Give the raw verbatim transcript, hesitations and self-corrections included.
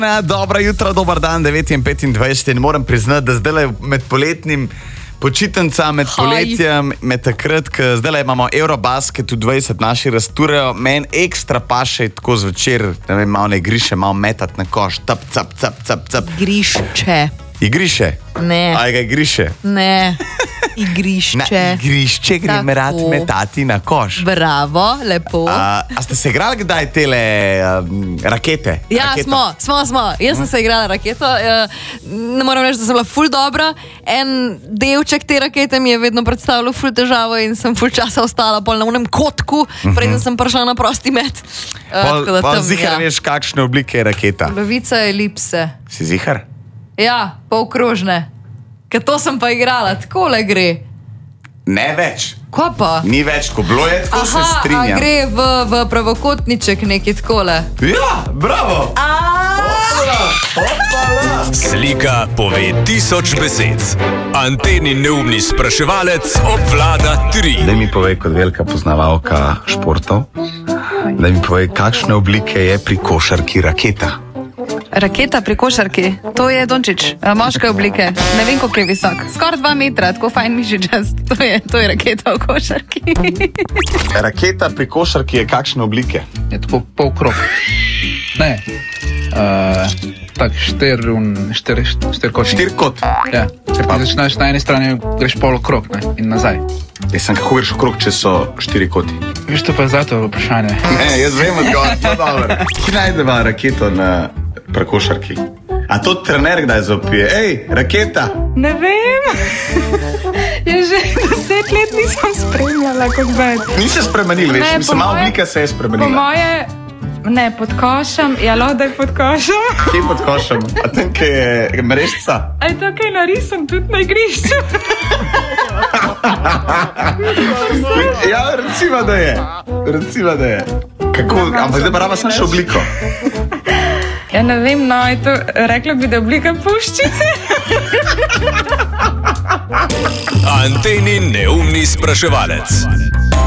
Ja, dobro jutro, dober dan, devet in petindvajset in moram priznati, da zdaj med poletnim počitnicam, med poletjem, med takrat, ko zdaj imamo Eurobasket v dvajset naši razturejo, meni ekstra paše tako zvečer, ne vem, malo ne igriše, malo metat na koš, tap, cap, cap, cap, cap. Igrišče. Igriše? Ne. A ga igriše? Ne. Igrišče. Na igrišče grem rad metati na koš. Bravo, lepo. A, a ste se igrali kdaj tele um, rakete? Ja, Raketo? smo, smo, smo. Jaz sem se igrala raketo. Ne moram reči, da sem bila ful dobra. En delček te rakete mi je vedno predstavljal ful težavo in sem ful časa ostala pol na unem kotku, preden sem prišla na prosti met. Pol, pol zihar veš, kakšne oblike je raketa? Polovica elipse. Si zihar? Ja, polkrožne. Ker to sem pa igrala, takole gre. Ne več. Ko pa? Ni več, ko bilo je, tako se Aha, strinjam. a gre v, v pravokotniček neki takole. Ja, bravo! Aaaa! Slika pove tisoč besed. Anteni neumni spraševalec obvlada tri. Daj mi povej, kot velika poznavalka športov, daj mi povej, kakšne oblike je pri košarki raketa. Raketa pri košarki, to je Dončić, moške oblike, ne vem, koliko je visok, skoraj dva metra, tako fajn mišičast, to je, to je raketa v košarki. Raketa pri košarki je kakšne oblike? Je tako pol krog. Ne, uh, tak štir, štir, štir kot. Štir kot? Ja, se pa začneš na eni strani, greš pol krog, ne, in nazaj. Jaz sem kako greš krog, če so štiri koti? Viš, to pa je zato vprašanje. Ne, jaz vem odgovor, to dobro. Ki najdeva raketo na pri košarki? A to trener kdaj zopije? Ej, raketa! Ne vem. Jaz že deset let nisem spremljala kot več. Ni se spremenil, veš, Ne, mislim, po malo moje- oblika se je Po spremenila. moje, ne, pod košem, ja, lodek pod košem. Kje pod košem? A tam, kje je mrežca? A je to kaj narisam tudi na igrišču? Ja, recimo, da je. Recimo, da je. Kako, ampak zdaj pa raba sem še obliko. Ja, ne vem, no, je to, rekla bi, da je oblika puščice. Anteni neumni spraševalec.